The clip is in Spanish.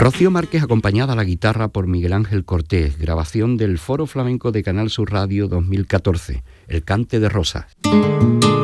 Rocío Márquez acompañada a la guitarra por Miguel Ángel Cortés, grabación del Foro Flamenco de Canal Sur Radio 2014, El Cante de Rosas.